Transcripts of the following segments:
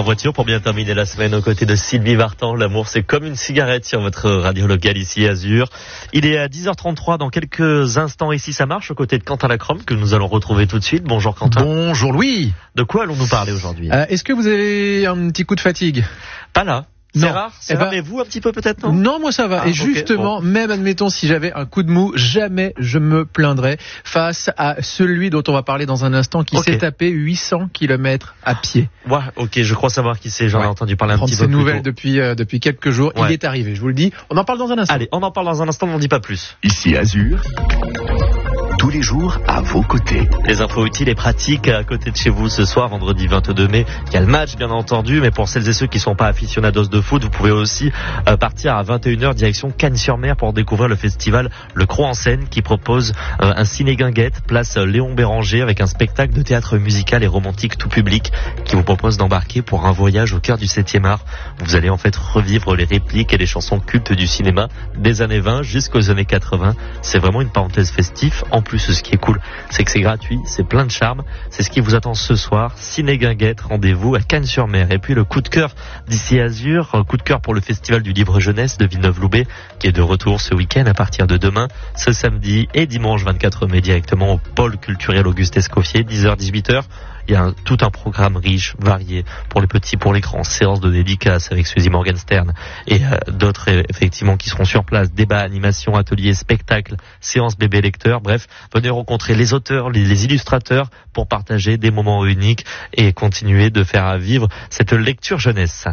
voiture pour bien terminer la semaine aux côtés de Sylvie Vartan. L'amour, c'est comme une cigarette sur votre radio locale ici Azur. Il est à 10h33 dans quelques instants. Ici, ça marche aux côtés de Quentin Lacrome que nous allons retrouver tout de suite. Bonjour Quentin. Bonjour Louis. De quoi allons-nous parler aujourd'hui? Est-ce que vous avez un petit coup de fatigue? Pas là. C'est rare, mais vous un petit peu peut-être, non? Non, moi ça va. Et justement, même admettons si j'avais un coup de mou, jamais je me plaindrais face à celui dont on va parler dans un instant qui s'est tapé 800 km à pied. Ouais, ok, je crois savoir qui c'est, j'en ai entendu parler un petit peu plus tôt. Nouvelles depuis quelques jours, il est arrivé, je vous le dis. On en parle dans un instant. Allez, on en parle dans un instant, on n'en dit pas plus. Ici Azur, tous les jours à vos côtés. Les infos utiles et pratiques à côté de chez vous ce soir, vendredi 22 mai. Il y a le match bien entendu, mais pour celles et ceux qui ne sont pas aficionados de foot, vous pouvez aussi partir à 21h direction Cagnes-sur-Mer pour découvrir le festival Le Croc en Scène qui propose un ciné-guinguette, place Léon Béranger avec un spectacle de théâtre musical et romantique tout public qui vous propose d'embarquer pour un voyage au cœur du 7e art. Vous allez en fait revivre les répliques et les chansons cultes du cinéma des années 20 jusqu'aux années 80. C'est vraiment une parenthèse festive. En plus, ce qui est cool, c'est que c'est gratuit, c'est plein de charme. C'est ce qui vous attend ce soir. Ciné-guinguette, rendez-vous à Cagnes-sur-Mer. Et puis le coup de cœur d'ici Azur, coup de cœur pour le festival du livre jeunesse de Villeneuve-Loubet qui est de retour ce week-end à partir de demain, ce samedi et dimanche 24 mai directement au pôle culturel Auguste Escoffier, 10h-18h. Il y a tout un programme riche, varié, pour les petits, pour les grands, séances de dédicaces avec Suzy Morgenstern et d'autres effectivement qui seront sur place, débats, animations, ateliers, spectacles, séances bébé lecteurs, bref, venez rencontrer les auteurs, les illustrateurs pour partager des moments uniques et continuer de faire vivre cette lecture jeunesse.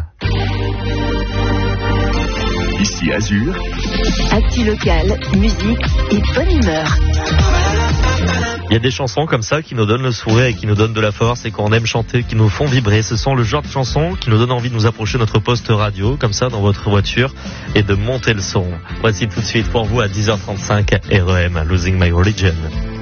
Ici Azur, actu local, musique et bonne humeur. Il y a des chansons comme ça qui nous donnent le sourire et qui nous donnent de la force et qu'on aime chanter, qui nous font vibrer. Ce sont le genre de chansons qui nous donnent envie de nous approcher de notre poste radio, comme ça, dans votre voiture, et de monter le son. Voici tout de suite pour vous à 10h35 REM, Losing My Religion.